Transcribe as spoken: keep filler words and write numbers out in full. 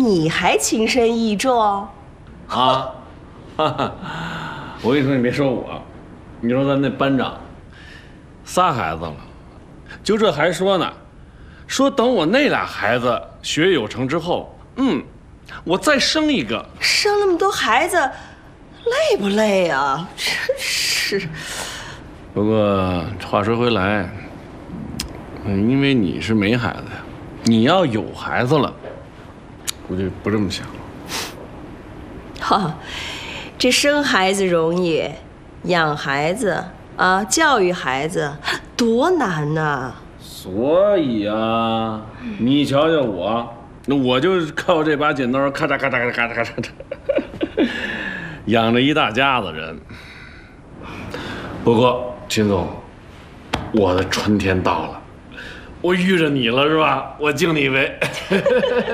你还情深意重？ 啊，哈哈！我跟你说，你别说我，你说咱那班长，仨孩子了，就这还说呢，说等我那俩孩子学业有成之后，嗯，我再生一个。 生那么多孩子，累不累啊？真是。 不过话说回来，嗯，因为你是没孩子呀，你要有孩子了，我就不这么想了。 哈，这生孩子容易，养孩子啊，教育孩子多难呐！ 所以啊，你瞧瞧我，那我就靠这把剪刀，咔嚓咔嚓咔嚓咔嚓咔嚓，养着一大家子人。不过秦总，我的春天到了，我遇着你了是吧？我敬你一杯。